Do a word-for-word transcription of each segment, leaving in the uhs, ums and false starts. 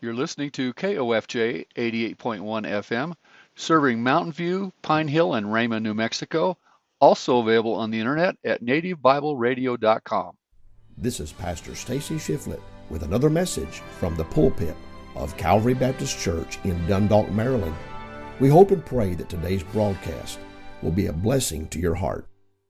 You're listening to K O F J eighty-eight point one F M, serving Mountain View, Pine Hill, and Rama, New Mexico. Also available on the internet at native bible radio dot com. This is Pastor Stacy Shiflett with another message from the pulpit of Calvary Baptist Church in Dundalk, Maryland. We hope and pray that today's broadcast will be a blessing to your heart.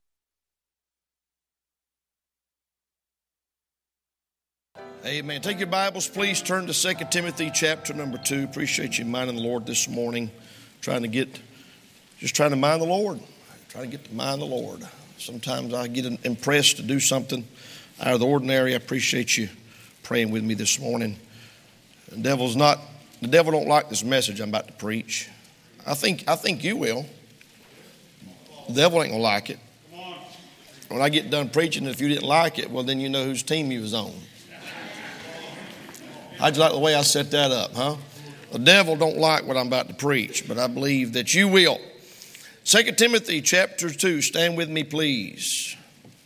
Amen. Take your Bibles, please. Turn to Second Timothy chapter number two. Appreciate you minding the Lord this morning. Trying to get, just trying to mind the Lord. Trying to get to mind the Lord. Sometimes I get impressed to do something out of the ordinary. I appreciate you praying with me this morning. The devil's not, the devil don't like this message I'm about to preach. I think, I think you will. The devil ain't gonna like it. When I get done preaching, if you didn't like it, well, then you know whose team you was on. How'd you like the way I set that up, huh? The devil don't like what I'm about to preach, but I believe that you will. Second Timothy chapter two, stand with me, please.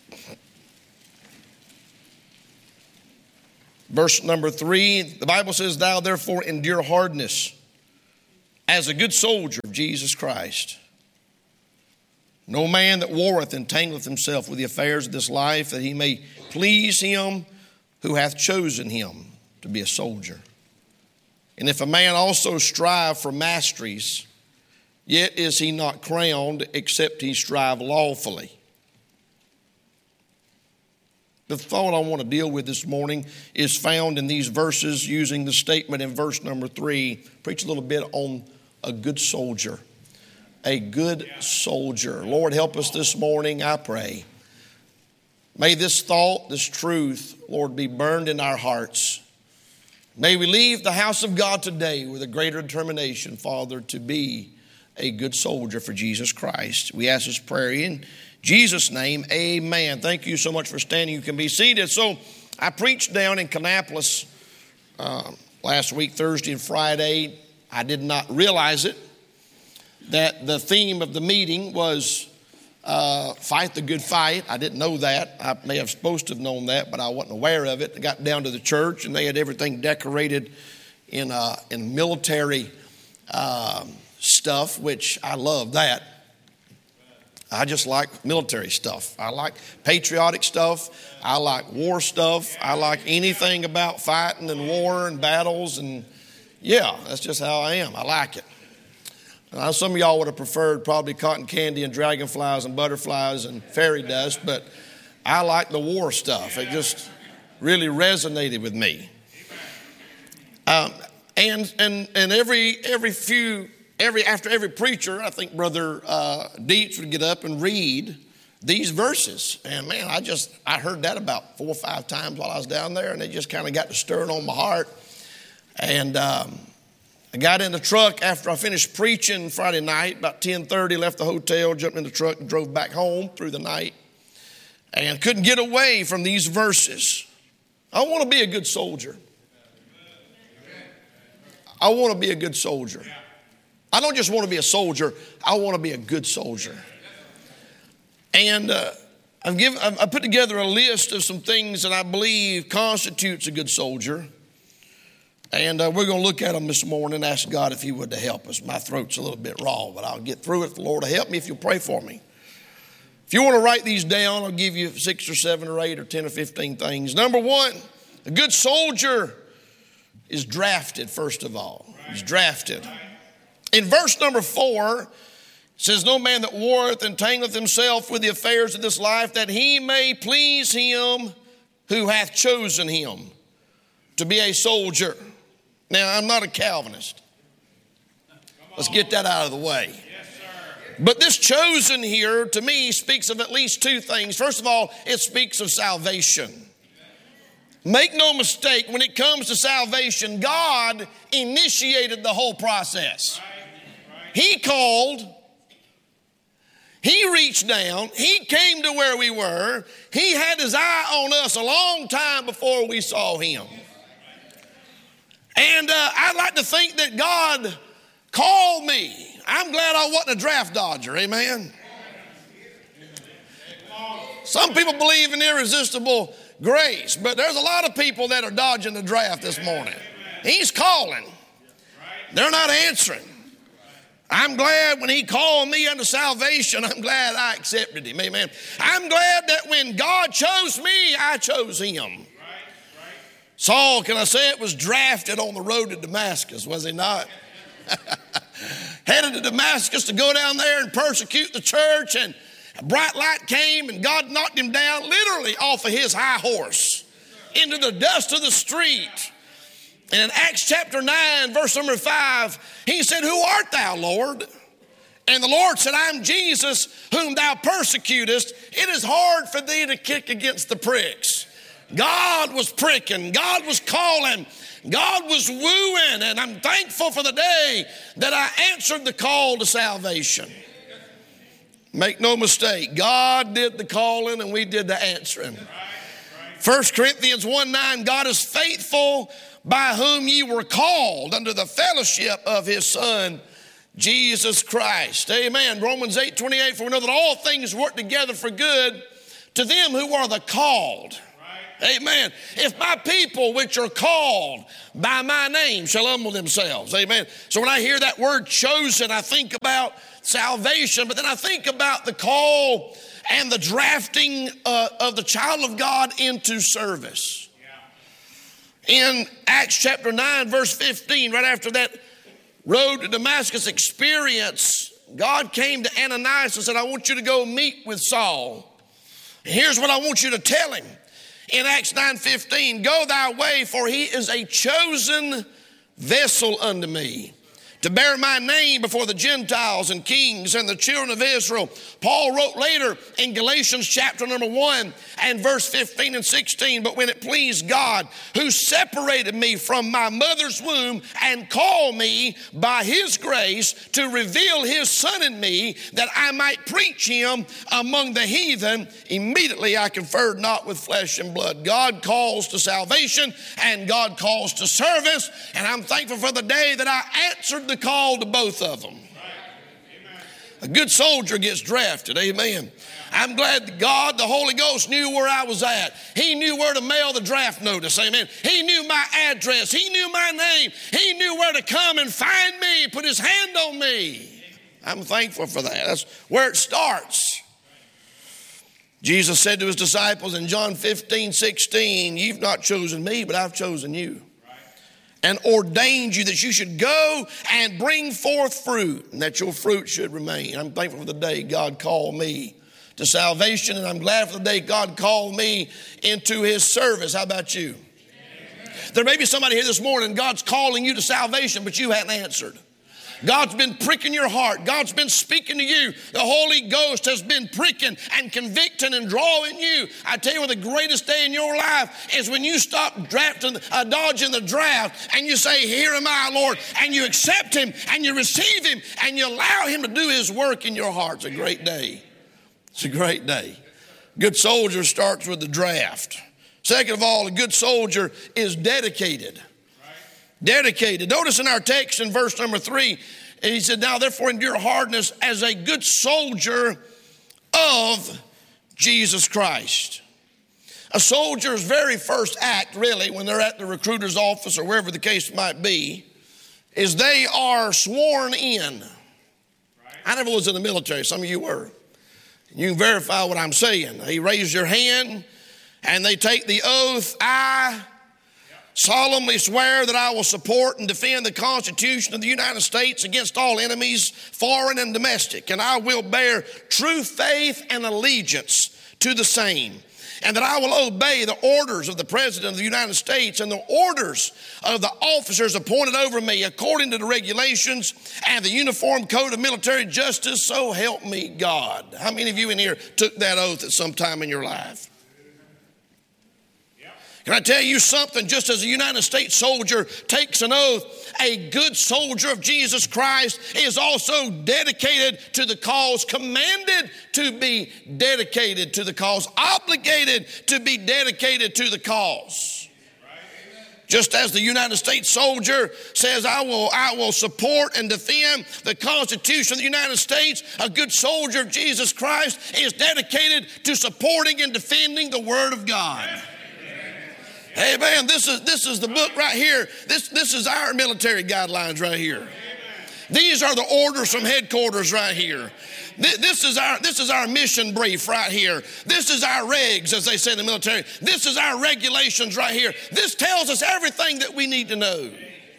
Verse number three, the Bible says, "Thou therefore endure hardness as a good soldier of Jesus Christ. No man that warreth entangleth himself with the affairs of this life, that he may please him who hath chosen him to be a soldier. And if a man also strive for masteries, yet is he not crowned, except he strive lawfully." The thought I want to deal with this morning is found in these verses, using the statement in verse number three. Preach a little bit on a good soldier. A good soldier. Lord, help us this morning, I pray. May this thought, this truth, Lord, be burned in our hearts. May we leave the house of God today with a greater determination, Father, to be a good soldier for Jesus Christ. We ask this prayer in Jesus' name, amen. Thank you so much for standing. You can be seated. So I preached down in Kannapolis uh, last week, Thursday and Friday. I did not realize it, that the theme of the meeting was uh, fight the good fight. I didn't know that. I may have supposed to have known that, but I wasn't aware of it. I got down to the church, and they had everything decorated in uh, in military uh, stuff, which I love that. I just like military stuff. I like patriotic stuff. I like war stuff. I like anything about fighting and war and battles. And yeah, that's just how I am. I like it. Now, some of y'all would have preferred probably cotton candy and dragonflies and butterflies and fairy dust, but I like the war stuff. It just really resonated with me. Um, and and and every every few every after every preacher, I think Brother uh, Dietz would get up and read these verses. And man, I just I heard that about four or five times while I was down there, and it just kind of got to stirring on my heart. And um, I got in the truck after I finished preaching Friday night, about ten thirty, left the hotel, jumped in the truck and drove back home through the night, and couldn't get away from these verses. I want to be a good soldier. I want to be a good soldier. I don't just want to be a soldier, I want to be a good soldier. And uh, I've, given, I've, I've put together a list of some things that I believe constitutes a good soldier. And uh, we're going to look at them this morning and ask God if he would to help us. My throat's a little bit raw, but I'll get through it. The Lord will help me if you'll pray for me. If you want to write these down, I'll give you six or seven or eight or ten or fifteen things. Number one, a good soldier is drafted, first of all. He's drafted. In verse number four, it says, "No man that warreth entangleth himself with the affairs of this life, that he may please him who hath chosen him to be a soldier." Now, I'm not a Calvinist. Let's get that out of the way. But this chosen here, to me, speaks of at least two things. First of all, it speaks of salvation. Make no mistake, when it comes to salvation, God initiated the whole process. He called, He reached down, He came to where we were, He had His eye on us a long time before we saw Him. And uh, I'd like to think that God called me. I'm glad I wasn't a draft dodger, amen? Some people believe in irresistible grace, but there's a lot of people that are dodging the draft this morning. He's calling. They're not answering. I'm glad when he called me unto salvation, I'm glad I accepted him. Amen. I'm glad that when God chose me, I chose him. Saul, can I say it, was drafted on the road to Damascus, was he not? Headed to Damascus to go down there and persecute the church, and a bright light came and God knocked him down literally off of his high horse into the dust of the street. And in Acts chapter nine, verse number five, he said, who art thou, Lord? And the Lord said, I'm Jesus whom thou persecutest. It is hard for thee to kick against the pricks. God was pricking. God was calling. God was wooing. And I'm thankful for the day that I answered the call to salvation. Make no mistake, God did the calling and we did the answering. First Corinthians one nine, God is faithful, by whom ye were called unto the fellowship of his Son, Jesus Christ. Amen. Romans eight twenty-eight, for we know that all things work together for good to them who are the called. Right. Amen. If my people which are called by my name shall humble themselves. Amen. So when I hear that word chosen, I think about salvation, but then I think about the call and the drafting uh, of the child of God into service. In Acts chapter nine, verse fifteen, right after that road to Damascus experience, God came to Ananias and said, I want you to go meet with Saul. And here's what I want you to tell him. In Acts nine fifteen, go thy way, for he is a chosen vessel unto me, to bear my name before the Gentiles and kings and the children of Israel. Paul wrote later in Galatians chapter number one and verse fifteen and sixteen, but when it pleased God, who separated me from my mother's womb and called me by his grace to reveal his Son in me, that I might preach him among the heathen, immediately I conferred not with flesh and blood. God calls to salvation and God calls to service, and I'm thankful for the day that I answered the call to both of them. A good soldier gets drafted. Amen. I'm glad that God, the Holy Ghost, knew where I was at. He knew where to mail the draft notice. Amen. He knew my address. He knew my name. He knew where to come and find me, put his hand on me. I'm thankful for that. That's where it starts. Jesus said to his disciples in John fifteen, sixteen, you've not chosen me, but I've chosen you. And ordained you that you should go and bring forth fruit, and that your fruit should remain. I'm thankful for the day God called me to salvation, and I'm glad for the day God called me into his service. How about you? Amen. There may be somebody here this morning, God's calling you to salvation, but you hadn't answered. God's been pricking your heart. God's been speaking to you. The Holy Ghost has been pricking and convicting and drawing you. I tell you what, the greatest day in your life is when you stop drafting, uh, dodging the draft, and you say, here am I, Lord, and you accept him and you receive him and you allow him to do his work in your heart. It's a great day. It's a great day. Good soldier starts with the draft. Second of all, a good soldier is dedicated. Dedicated. Notice in our text in verse number three, and he said, now therefore endure hardness as a good soldier of Jesus Christ. A soldier's very first act, really, when they're at the recruiter's office or wherever the case might be, is they are sworn in. I never was in the military. Some of you were. You can verify what I'm saying. They raise your hand and they take the oath, I solemnly swear that I will support and defend the Constitution of the United States against all enemies, foreign and domestic, and I will bear true faith and allegiance to the same, and that I will obey the orders of the President of the United States and the orders of the officers appointed over me according to the regulations and the Uniform Code of Military Justice, so help me God. How many of you in here took that oath at some time in your life? Can I tell you something? Just as a United States soldier takes an oath, a good soldier of Jesus Christ is also dedicated to the cause, commanded to be dedicated to the cause, obligated to be dedicated to the cause. Just as the United States soldier says, I will, I will support and defend the Constitution of the United States, a good soldier of Jesus Christ is dedicated to supporting and defending the Word of God. Amen. This is, this is the book right here. This, this is our military guidelines right here. These are the orders from headquarters right here. This is our, this is our mission brief right here. This is our regs, as they say in the military. This is our regulations right here. This tells us everything that we need to know.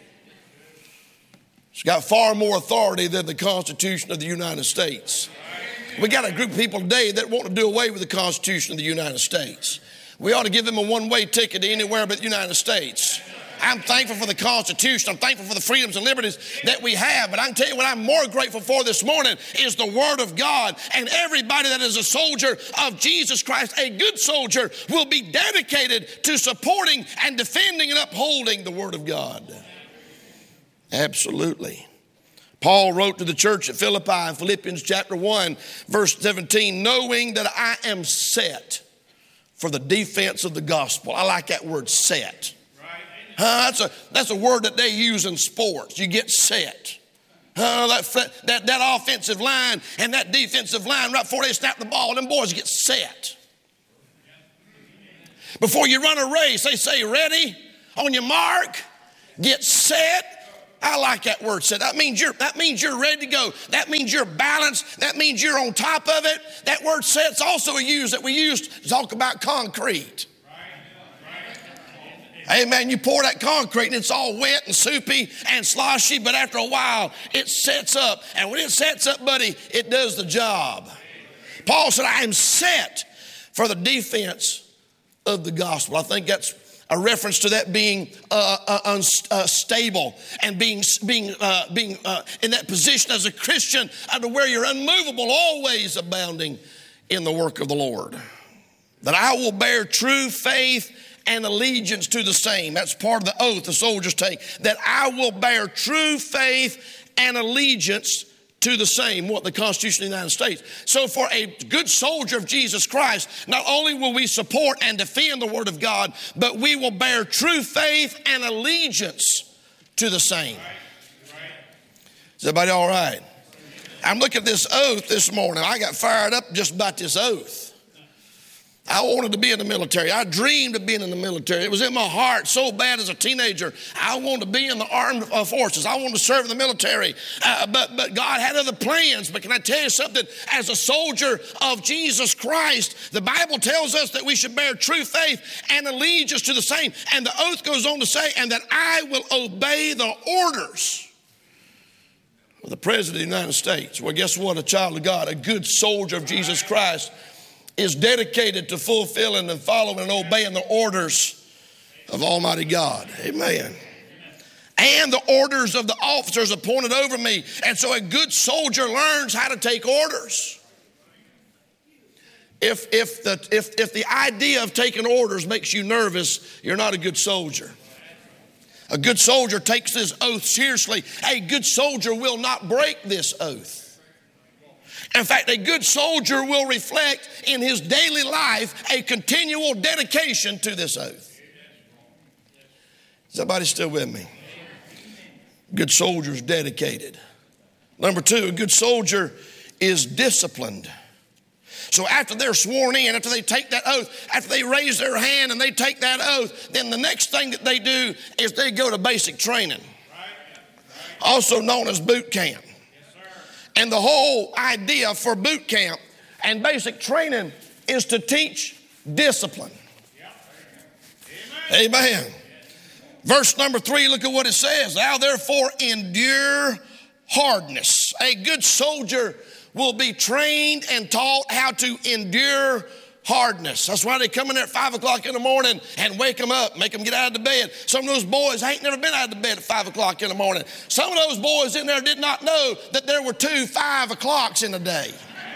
It's got far more authority than the Constitution of the United States. We got a group of people today that want to do away with the Constitution of the United States. We ought to give them a one-way ticket to anywhere but the United States. I'm thankful for the Constitution. I'm thankful for the freedoms and liberties that we have. But I can tell you what I'm more grateful for this morning is the Word of God. And everybody that is a soldier of Jesus Christ, a good soldier, will be dedicated to supporting and defending and upholding the Word of God. Absolutely. Paul wrote to the church at Philippi in Philippians chapter one, verse seventeen, knowing that I am set for the defense of the gospel. I like that word, set. Uh, that's, a, that's a word that they use in sports. You get set. Uh, that, that, that offensive line and that defensive line, right before they snap the ball, them boys get set. Before you run a race, they say, ready, on your mark, get set. I like that word, set. That means you're, that means you're ready to go. That means you're balanced. That means you're on top of it. That word set's also a use that we use to talk about concrete. Amen. You pour that concrete and it's all wet and soupy and sloshy, but after a while it sets up. And when it sets up, buddy, it does the job. Paul said, I am set for the defense of the gospel. I think that's a reference to that being uh, uh, unstable uh, and being being uh, being uh, in that position as a Christian, uh, to where you're unmovable, always abounding in the work of the Lord. That I will bear true faith and allegiance to the same. That's part of the oath the soldiers take. That I will bear true faith and allegiance to the same, what the Constitution of the United States. So for a good soldier of Jesus Christ, not only will we support and defend the Word of God, but we will bear true faith and allegiance to the same. Is everybody all right? I'm looking at this oath this morning. I got fired up just about this oath. I wanted to be in the military. I dreamed of being in the military. It was in my heart so bad as a teenager. I wanted to be in the armed forces. I wanted to serve in the military. Uh, but, but God had other plans. But can I tell you something? As a soldier of Jesus Christ, the Bible tells us that we should bear true faith and allegiance to the same. And the oath goes on to say, and that I will obey the orders of the President of the United States. Well, guess what? A child of God, a good soldier of Jesus Christ, is dedicated to fulfilling and following and obeying the orders of Almighty God. Amen. And the orders of the officers appointed over me. And so a good soldier learns how to take orders. If, if, the, if, if the idea of taking orders makes you nervous, you're not a good soldier. A good soldier takes this oath seriously. A good soldier will not break this oath. In fact, a good soldier will reflect in his daily life a continual dedication to this oath. Is everybody still with me? Good soldier is dedicated. Number two, a good soldier is disciplined. So after they're sworn in, after they take that oath, after they raise their hand and they take that oath, then the next thing that they do is they go to basic training, also known as boot camp. And the whole idea for boot camp and basic training is to teach discipline. Amen. Amen. Verse number three, look at what it says. Thou therefore endure hardness. A good soldier will be trained and taught how to endure hardness. That's why they come in there at five o'clock in the morning and wake them up, make them get out of the bed. Some of those boys ain't never been out of the bed at five o'clock in the morning. Some of those boys in there did not know that there were two five o'clocks in a day.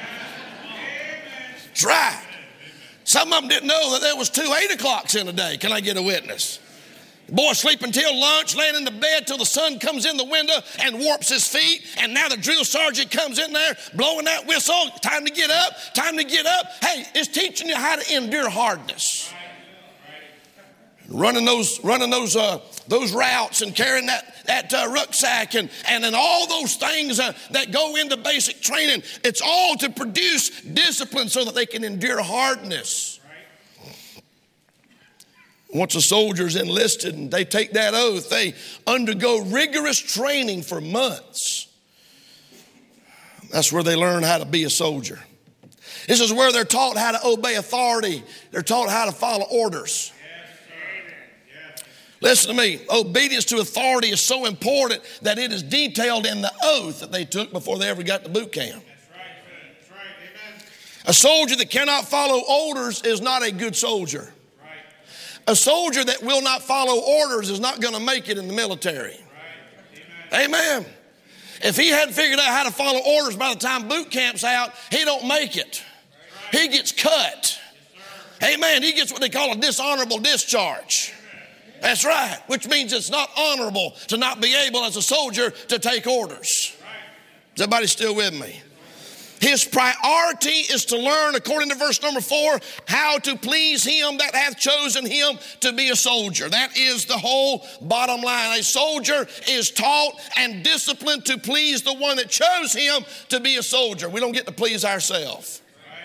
That's right. Some of them didn't know that there was two eight o'clocks in a day. Can I get a witness? The boy sleeping till lunch, laying in the bed till the sun comes in the window and warps his feet. And now the drill sergeant comes in there blowing that whistle. Time to get up, time to get up. Hey, it's teaching you how to endure hardness. Running those, running those, uh, those routes and carrying that, that uh, rucksack and, and then all those things uh, that go into basic training. It's all to produce discipline so that they can endure hardness. Once a soldier's enlisted and they take that oath, they undergo rigorous training for months. That's where they learn how to be a soldier. This is where they're taught how to obey authority. They're taught how to follow orders. Listen to me. Obedience to authority is so important that it is detailed in the oath that they took before they ever got to boot camp. That's right. That's right. Amen. A soldier that cannot follow orders is not a good soldier. Right. A soldier that will not follow orders is not going to make it in the military. Right. Amen. Amen. If he hadn't figured out how to follow orders by the time boot camp's out, he don't make it. Right. He gets cut. Yes, Amen. He gets what they call a dishonorable discharge. That's right, which means it's not honorable to not be able as a soldier to take orders. Is everybody still with me? His priority is to learn, according to verse number four, how to please him that hath chosen him to be a soldier. That is the whole bottom line. A soldier is taught and disciplined to please the one that chose him to be a soldier. We don't get to please ourselves.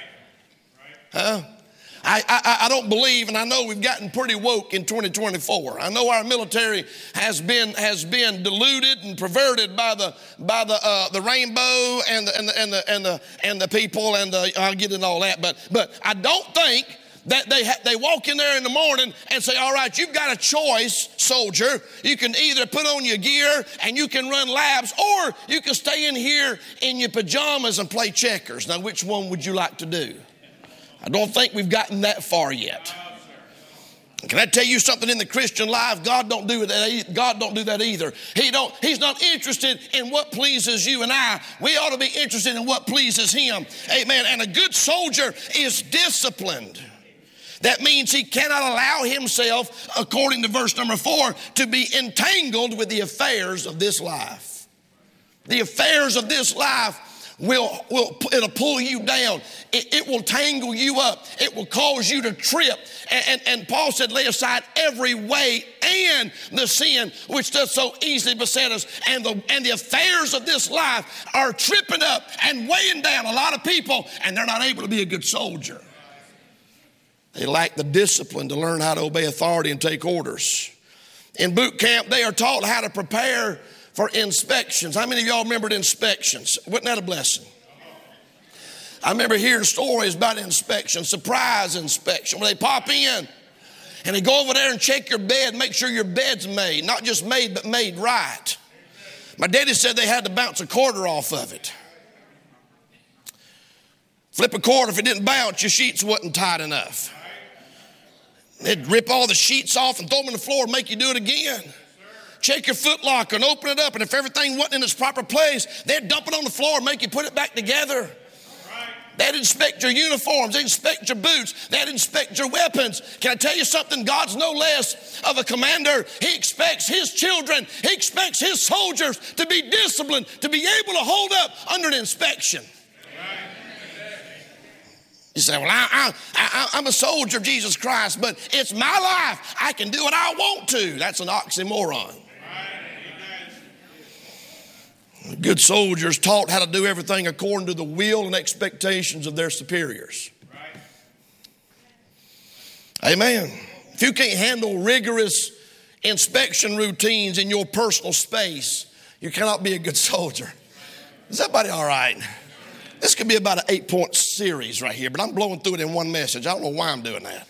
Huh? I, I, I don't believe, and I know we've gotten pretty woke in twenty twenty-four. I know our military has been has been diluted and perverted by the by the uh, the rainbow and the and the and the and the, and the people and the, I'll get into all that. But but I don't think that they ha- they walk in there in the morning and say, all right, you've got a choice, soldier. You can either put on your gear and you can run laps, or you can stay in here in your pajamas and play checkers. Now, which one would you like to do? I don't think we've gotten that far yet. Can I tell you something in the Christian life? God don't do that. God don't do that either. He don't. He's not interested in what pleases you and I. We ought to be interested in what pleases him. Amen. And a good soldier is disciplined. That means he cannot allow himself, according to verse number four, to be entangled with the affairs of this life. The affairs of this life will, will it'll pull you down. It, it will tangle you up. It will cause you to trip. And, and, and Paul said, lay aside every weight and the sin which does so easily beset us. And the, and the affairs of this life are tripping up and weighing down a lot of people, and they're not able to be a good soldier. They lack the discipline to learn how to obey authority and take orders. In boot camp, they are taught how to prepare for inspections. How many of y'all remembered inspections? Wasn't that a blessing? I remember hearing stories about inspection, surprise inspection, where they pop in and they go over there and check your bed, make sure your bed's made. Not just made, but made right. My daddy said they had to bounce a quarter off of it. Flip a quarter, if it didn't bounce, your sheets wasn't tight enough. They'd rip all the sheets off and throw them on the floor and make you do it again. Check your foot locker and open it up, and if everything wasn't in its proper place, they'd dump it on the floor and make you put it back together. They'd inspect your uniforms, they'd inspect your boots, they'd inspect your weapons. Can I tell you something? God's no less of a commander. He expects his children, he expects his soldiers to be disciplined, to be able to hold up under an inspection. You say, well, I, I, I, I'm a soldier of Jesus Christ, but it's my life. I can do what I want to. That's an oxymoron. A good soldier is taught how to do everything according to the will and expectations of their superiors. Right. Amen. If you can't handle rigorous inspection routines in your personal space, you cannot be a good soldier. Is everybody all right? This could be about an eight-point series right here, but I'm blowing through it in one message. I don't know why I'm doing that.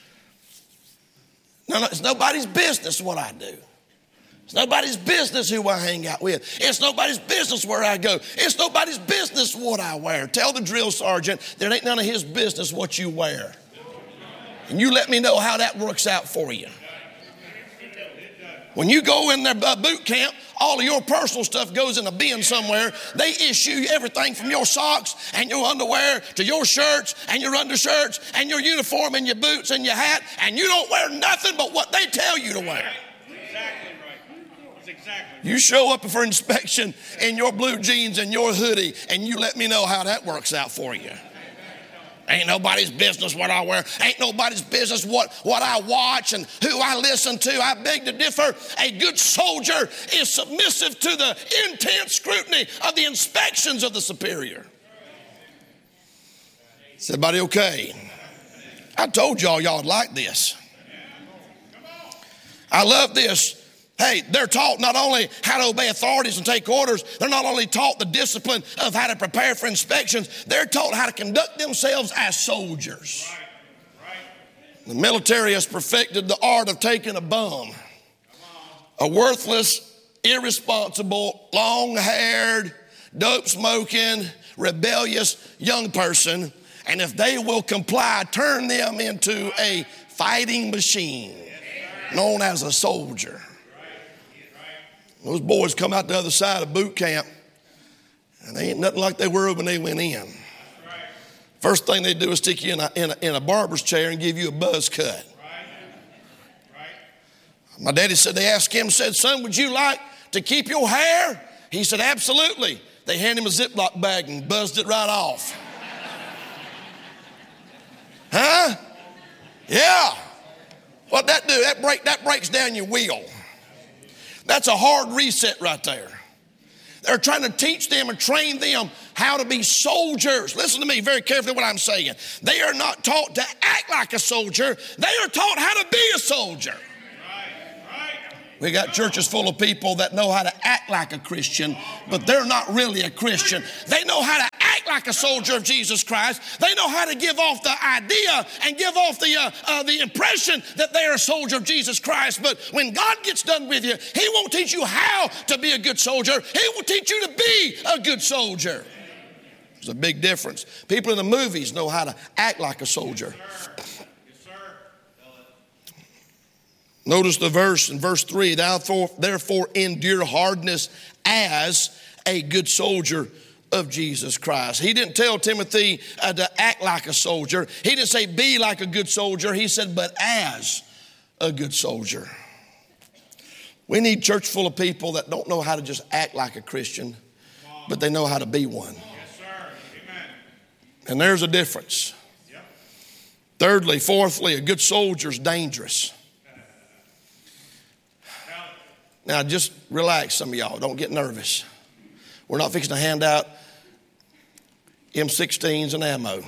No, no, it's nobody's business what I do. It's nobody's business who I hang out with. It's nobody's business where I go. It's nobody's business what I wear. Tell the drill sergeant there ain't none of his business what you wear. And you let me know how that works out for you. When you go in their boot camp, all of your personal stuff goes in a bin somewhere. They issue everything from your socks and your underwear to your shirts and your undershirts and your uniform and your boots and your hat, and you don't wear nothing but what they tell you to wear. Exactly right. That's exactly right. You show up for inspection in your blue jeans and your hoodie, and you let me know how that works out for you. Ain't nobody's business what I wear. Ain't nobody's business what, what I watch and who I listen to. I beg to differ. A good soldier is submissive to the intense scrutiny of the inspections of the superior. Is everybody okay? I told y'all y'all would like this. I love this. Hey, they're taught not only how to obey authorities and take orders, they're not only taught the discipline of how to prepare for inspections, they're taught how to conduct themselves as soldiers. Right. Right. The military has perfected the art of taking a bum, a worthless, irresponsible, long-haired, dope-smoking, rebellious young person, and if they will comply, turn them into a fighting machine known as a soldier. Those boys come out the other side of boot camp, and they ain't nothing like they were when they went in. First thing they do is stick you in a, in a, in a barber's chair and give you a buzz cut. My daddy said, they asked him, said, son, would you like to keep your hair? He said, absolutely. They handed him a Ziploc bag and buzzed it right off. Huh? Yeah. What'd that do? That break, that breaks down your wheel. That's a hard reset right there. They're trying to teach them and train them how to be soldiers. Listen to me very carefully what I'm saying. They are not taught to act like a soldier. They are taught how to be a soldier. We got churches full of people that know how to act like a Christian, but they're not really a Christian. They know how to act like a soldier of Jesus Christ. They know how to give off the idea and give off the, uh, uh, the impression that they're a soldier of Jesus Christ. But when God gets done with you, he won't teach you how to be a good soldier. He will teach you to be a good soldier. There's a big difference. People in the movies know how to act like a soldier. Notice the verse in verse three, therefore, therefore endure hardness as a good soldier of Jesus Christ. He didn't tell Timothy uh, to act like a soldier. He didn't say be like a good soldier. He said, but as a good soldier. We need a church full of people that don't know how to just act like a Christian, but they know how to be one. Yes, sir. Amen. And there's a difference. Yep. Thirdly, fourthly, a good soldier's dangerous. Now, just relax, some of y'all. Don't get nervous. We're not fixing to hand out M sixteens and ammo.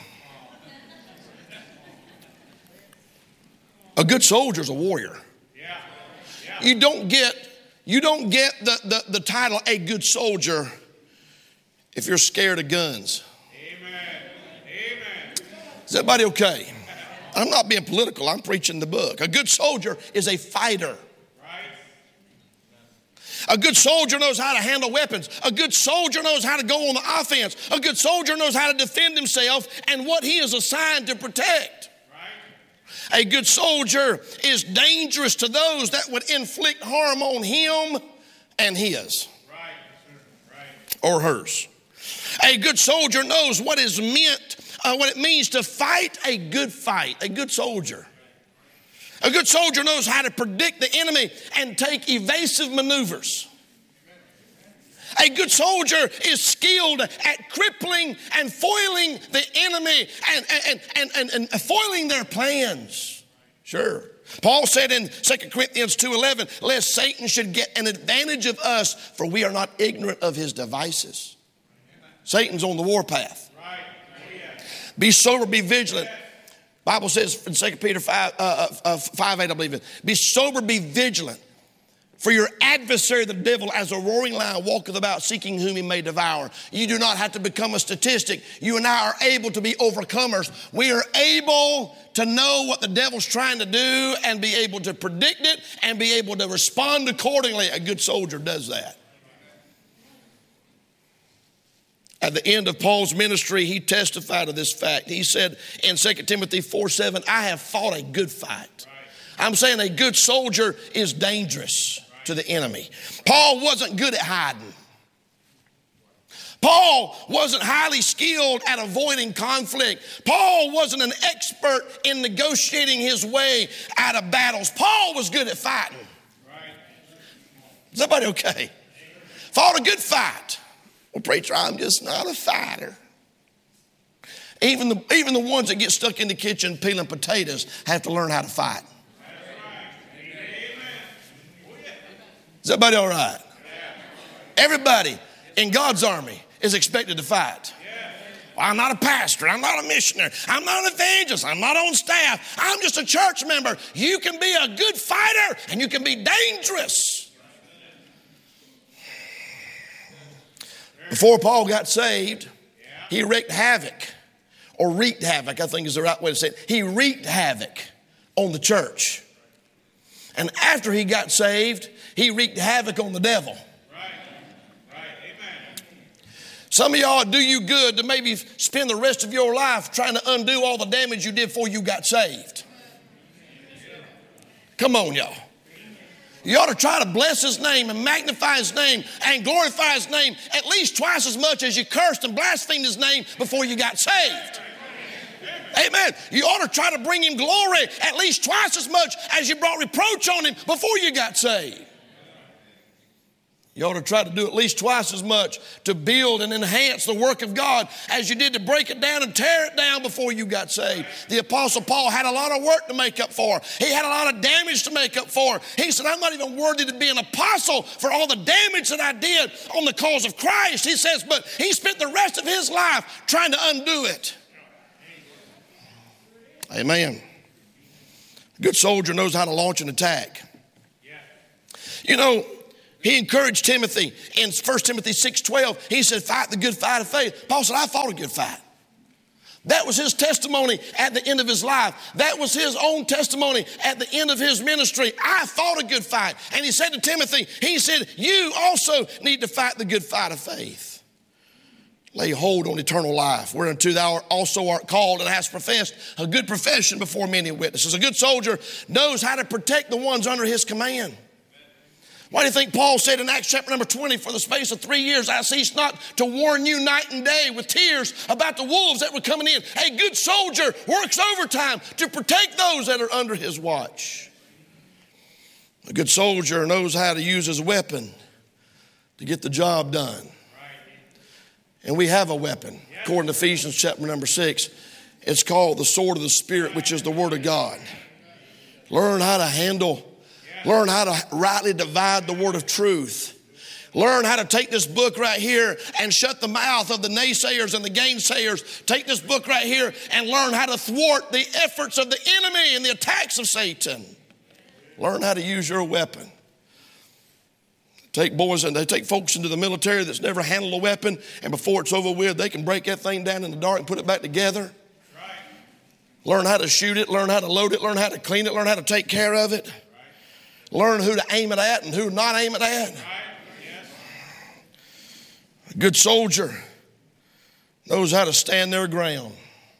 A good soldier's a warrior. Yeah. Yeah. You don't get, you don't get the, the, the title a good soldier if you're scared of guns. Amen. Amen. Is everybody okay? I'm not being political. I'm preaching the book. A good soldier is a fighter. A good soldier knows how to handle weapons. A good soldier knows how to go on the offense. A good soldier knows how to defend himself and what he is assigned to protect. Right. A good soldier is dangerous to those that would inflict harm on him and his. Right. Right. Or hers. A good soldier knows what is meant, uh, what it means to fight a good fight. A good soldier. A good soldier knows how to predict the enemy and take evasive maneuvers. A good soldier is skilled at crippling and foiling the enemy and, and, and, and, and foiling their plans. Sure. Paul said in Second Corinthians two eleven, lest Satan should get an advantage of us, for we are not ignorant of his devices. Satan's on the warpath. Be sober, be vigilant. Bible says in Second Peter five, uh, uh, five eight, I believe it. Be sober, be vigilant. For your adversary, the devil, as a roaring lion, walketh about seeking whom he may devour. You do not have to become a statistic. You and I are able to be overcomers. We are able to know what the devil's trying to do and be able to predict it and be able to respond accordingly. A good soldier does that. At the end of Paul's ministry, he testified to this fact. He said in Second Timothy four seven, I have fought a good fight. I'm saying a good soldier is dangerous to the enemy. Paul wasn't good at hiding. Paul wasn't highly skilled at avoiding conflict. Paul wasn't an expert in negotiating his way out of battles. Paul was good at fighting. Is everybody okay? Fought a good fight. Well, preacher, I'm just not a fighter. Even the, even the ones that get stuck in the kitchen peeling potatoes have to learn how to fight. Is everybody all right? Everybody in God's army is expected to fight. Well, I'm not a pastor. I'm not a missionary. I'm not an evangelist. I'm not on staff. I'm just a church member. You can be a good fighter and you can be dangerous. Before Paul got saved, he wreaked havoc, or wreaked havoc, I think is the right way to say it. He wreaked havoc on the church. And after he got saved, he wreaked havoc on the devil. Right. Right. Amen. Some of y'all do you good to maybe spend the rest of your life trying to undo all the damage you did before you got saved. Come on, y'all. You ought to try to bless his name and magnify his name and glorify his name at least twice as much as you cursed and blasphemed his name before you got saved. Amen. You ought to try to bring him glory at least twice as much as you brought reproach on him before you got saved. You ought to try to do at least twice as much to build and enhance the work of God as you did to break it down and tear it down before you got saved. The Apostle Paul had a lot of work to make up for. He had a lot of damage to make up for. He said, I'm not even worthy to be an apostle for all the damage that I did on the cause of Christ. He says, but he spent the rest of his life trying to undo it. Amen. A good soldier knows how to launch an attack. You know, he encouraged Timothy in First Timothy six twelve. He said, fight the good fight of faith. Paul said, I fought a good fight. That was his testimony at the end of his life. That was his own testimony at the end of his ministry. I fought a good fight. And he said to Timothy, he said, you also need to fight the good fight of faith. Lay hold on eternal life, whereunto thou also art called and hast professed a good profession before many witnesses. A good soldier knows how to protect the ones under his command. Why do you think Paul said in Acts chapter number twenty, for the space of three years I ceased not to warn you night and day with tears about the wolves that were coming in. A good soldier works overtime to protect those that are under his watch. A good soldier knows how to use his weapon to get the job done. And we have a weapon, according to Ephesians chapter number six. It's called the sword of the Spirit, which is the Word of God. Learn how to handle Learn how to rightly divide the word of truth. Learn how to take this book right here and shut the mouth of the naysayers and the gainsayers. Take this book right here and learn how to thwart the efforts of the enemy and the attacks of Satan. Learn how to use your weapon. Take boys and they take folks into the military that's never handled a weapon, and before it's over with, they can break that thing down in the dark and put it back together. Learn how to shoot it, learn how to load it, learn how to clean it, learn how to take care of it. Learn who to aim it at and who not aim it at. A good soldier knows how to stand their ground.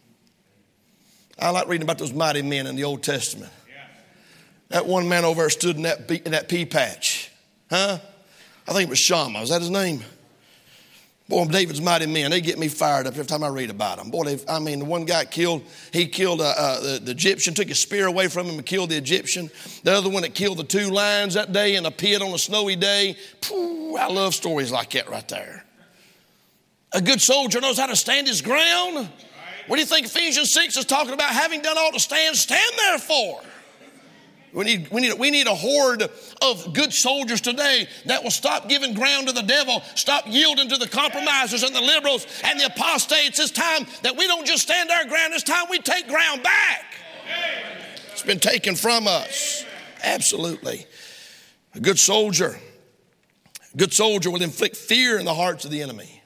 I like reading about those mighty men in the Old Testament. That one man over there stood in that, in that pea patch. Huh? I think it was Shammah. Was that his name? Boy, David's mighty men, they get me fired up every time I read about them. Boy, I mean, the one guy killed, he killed uh, uh, the, the Egyptian, took his spear away from him and killed the Egyptian. The other one that killed the two lions that day in a pit on a snowy day. Pooh, I love stories like that right there. A good soldier knows how to stand his ground. What do you think Ephesians six is talking about? Having done all to stand, stand therefore. We need, we, need, we need a horde of good soldiers today that will stop giving ground to the devil, stop yielding to the compromisers and the liberals and the apostates. It's time that we don't just stand our ground. It's time we take ground back. It's been taken from us. Absolutely. A good soldier, a good soldier will inflict fear in the hearts of the enemy.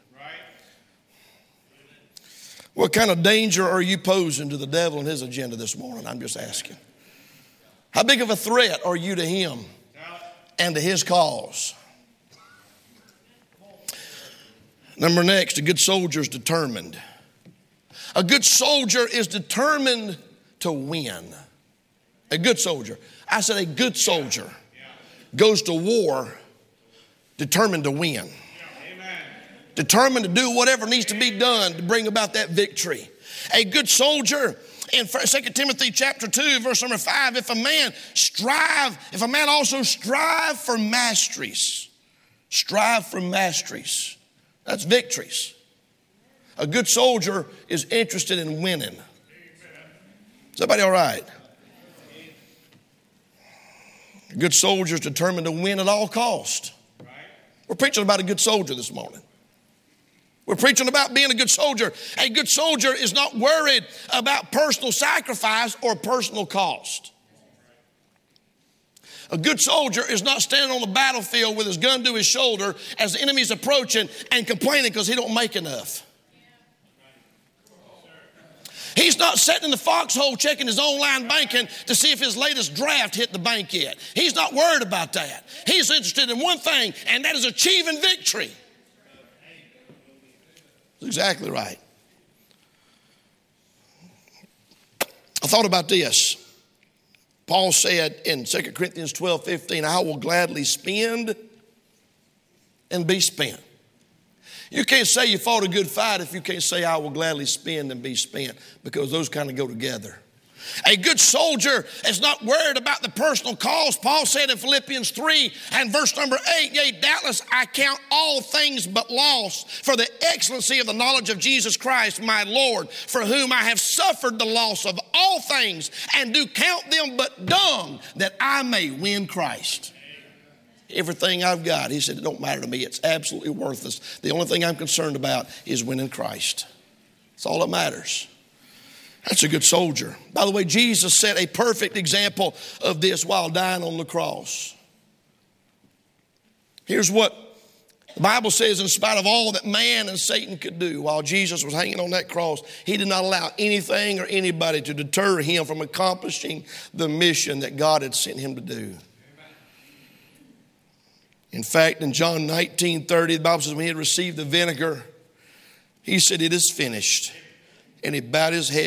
What kind of danger are you posing to the devil and his agenda this morning? I'm just asking. How big of a threat are you to him and to his cause? Number next, a good soldier is determined. A good soldier is determined to win. A good soldier. I said a good soldier goes to war determined to win. Determined to do whatever needs to be done to bring about that victory. A good soldier, in Second Timothy chapter two, verse number five, if a man strive, if a man also strive for masteries, strive for masteries, that's victories. A good soldier is interested in winning. Is everybody all right? A good soldier is determined to win at all cost. We're preaching about a good soldier this morning. We're preaching about being a good soldier. A good soldier is not worried about personal sacrifice or personal cost. A good soldier is not standing on the battlefield with his gun to his shoulder as the enemy's approaching and complaining because he don't make enough. He's not sitting in the foxhole checking his online banking to see if his latest draft hit the bank yet. He's not worried about that. He's interested in one thing, and that is achieving victory. That's exactly right. I thought about this. Paul said in Second Corinthians twelve fifteen, I will gladly spend and be spent. You can't say you fought a good fight if you can't say I will gladly spend and be spent, because those kind of go together. A good soldier is not worried about the personal cost. Paul said in Philippians three and verse number eight, yea, doubtless I count all things but loss for the excellency of the knowledge of Jesus Christ, my Lord, for whom I have suffered the loss of all things, and do count them but dung, that I may win Christ. Everything I've got, he said, it don't matter to me. It's absolutely worthless. The only thing I'm concerned about is winning Christ. That's all that matters. That's a good soldier. By the way, Jesus set a perfect example of this while dying on the cross. Here's what the Bible says: in spite of all that man and Satan could do while Jesus was hanging on that cross, he did not allow anything or anybody to deter him from accomplishing the mission that God had sent him to do. In fact, in John nineteen thirty, the Bible says when he had received the vinegar, he said, it is finished. And he bowed his head